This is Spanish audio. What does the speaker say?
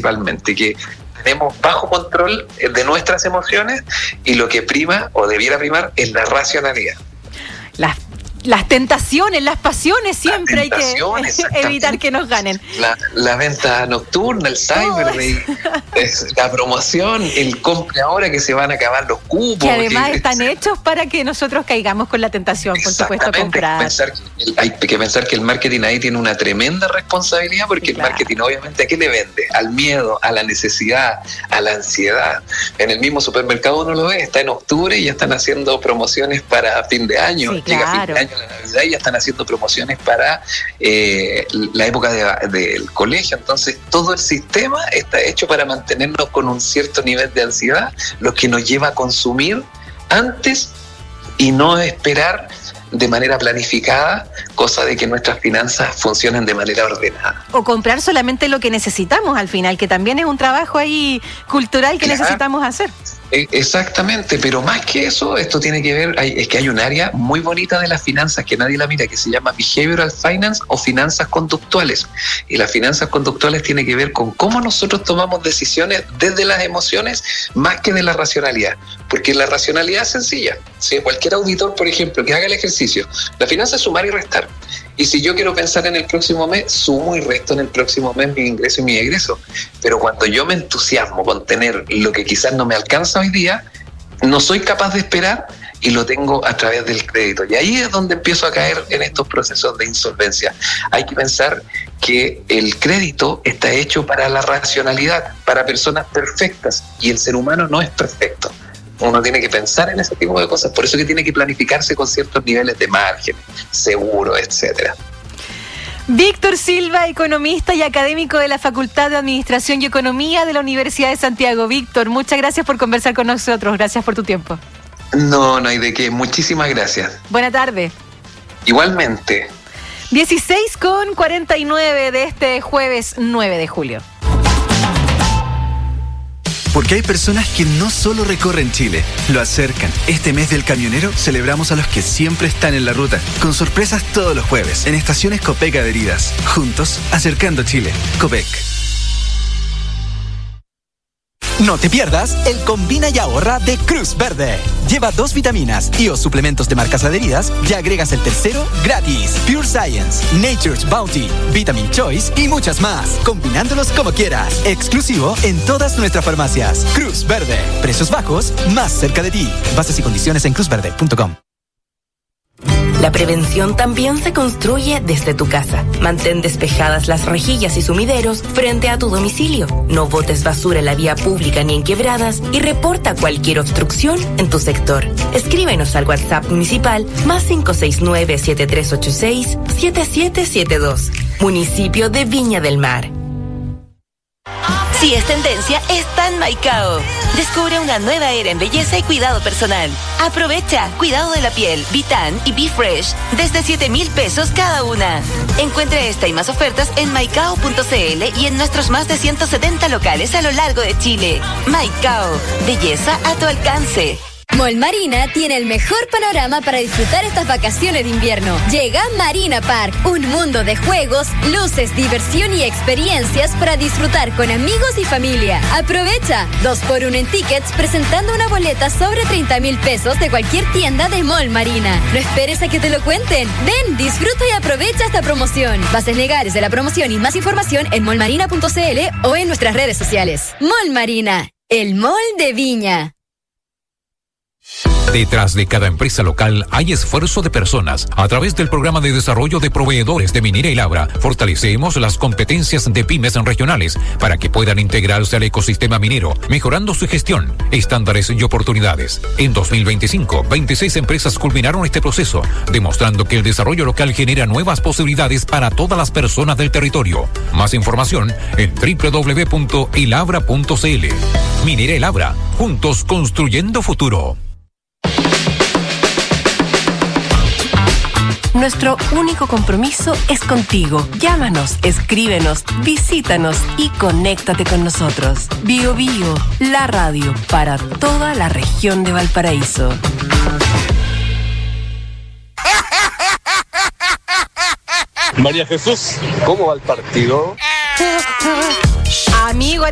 principalmente, que tenemos bajo control de nuestras emociones y lo que prima o debiera primar es la racionalidad. Las tentaciones, las pasiones, siempre hay que evitar que nos ganen. La venta nocturna, el Cyber Day, la promoción, el compre ahora que se van a acabar los cupos. Que además están hechos para que nosotros caigamos con la tentación, por supuesto, a comprar. Hay que pensar que el marketing ahí tiene una tremenda responsabilidad, porque el marketing obviamente ¿a qué le vende? Al miedo, a la necesidad, a la ansiedad. En el mismo supermercado uno lo ve, está en octubre y ya están haciendo promociones para fin de año. Sí, llega fin de año, la Navidad, y ya están haciendo promociones para la época del colegio. Entonces todo el sistema está hecho para mantenernos con un cierto nivel de ansiedad, lo que nos lleva a consumir antes y no esperar de manera planificada, cosa de que nuestras finanzas funcionen de manera ordenada. O comprar solamente lo que necesitamos al final, que también es un trabajo ahí cultural que necesitamos hacer. Exactamente, pero más que eso, esto tiene que ver, es que hay un área muy bonita de las finanzas que nadie la mira, que se llama Behavioral Finance o finanzas conductuales. Y las finanzas conductuales tienen que ver con cómo nosotros tomamos decisiones desde las emociones más que de la racionalidad. Porque la racionalidad es sencilla. Si cualquier auditor, por ejemplo, que haga el ejercicio, la finanza es sumar y restar. Y si yo quiero pensar en el próximo mes, sumo y resto en el próximo mes mi ingreso y mi egreso. Pero cuando yo me entusiasmo con tener lo que quizás no me alcanza hoy día, no soy capaz de esperar y lo tengo a través del crédito. Y ahí es donde empiezo a caer en estos procesos de insolvencia. Hay que pensar que el crédito está hecho para la racionalidad, para personas perfectas, y el ser humano no es perfecto. Uno tiene que pensar en ese tipo de cosas, por eso que tiene que planificarse con ciertos niveles de margen, seguro, etcétera. Víctor Silva, economista y académico de la Facultad de Administración y Economía de la Universidad de Santiago. Víctor, muchas gracias por conversar con nosotros, gracias por tu tiempo. No hay de qué, muchísimas gracias. Buena tarde. Igualmente. 16:49 de este jueves 9 de julio. Porque hay personas que no solo recorren Chile, lo acercan. Este mes del camionero celebramos a los que siempre están en la ruta, con sorpresas todos los jueves, en estaciones Copec adheridas. Juntos, acercando Chile. Copec. No te pierdas el Combina y Ahorra de Cruz Verde. Lleva 2 vitaminas y o suplementos de marcas adheridas y agregas el tercero gratis. Pure Science, Nature's Bounty, Vitamin Choice y muchas más. Combinándolos como quieras. Exclusivo en todas nuestras farmacias. Cruz Verde. Precios bajos, más cerca de ti. Bases y condiciones en cruzverde.com. La prevención también se construye desde tu casa. Mantén despejadas las rejillas y sumideros frente a tu domicilio. No botes basura en la vía pública ni en quebradas y reporta cualquier obstrucción en tu sector. Escríbenos al WhatsApp municipal +569 7386 7772. Municipio de Viña del Mar. Si es tendencia, está en Maicao. Descubre una nueva era en belleza y cuidado personal. Aprovecha cuidado de la piel, Vitan y Be Fresh desde 7,000 pesos cada una. Encuentra esta y más ofertas en maicao.cl y en nuestros más de 170 locales a lo largo de Chile. Maicao, belleza a tu alcance. Mall Marina tiene el mejor panorama para disfrutar estas vacaciones de invierno. Llega Marina Park, un mundo de juegos, luces, diversión y experiencias para disfrutar con amigos y familia. Aprovecha 2x1 en tickets presentando una boleta sobre 30,000 pesos de cualquier tienda de Mall Marina. No esperes a que te lo cuenten. Ven, disfruta y aprovecha esta promoción. Bases legales de la promoción y más información en mallmarina.cl o en nuestras redes sociales. Mall Marina, el mall de Viña. Detrás de cada empresa local hay esfuerzo de personas. A través del programa de desarrollo de proveedores de Minera y Labra, fortalecemos las competencias de pymes regionales para que puedan integrarse al ecosistema minero, mejorando su gestión, estándares y oportunidades. En 2025, 26 empresas culminaron este proceso, demostrando que el desarrollo local genera nuevas posibilidades para todas las personas del territorio. Más información en www.elabra.cl. Minera y Labra, juntos construyendo futuro. Nuestro único compromiso es contigo. Llámanos, escríbenos, visítanos y conéctate con nosotros. Bio Bio, la radio para toda la región de Valparaíso. María Jesús, ¿cómo va el partido? Amigo,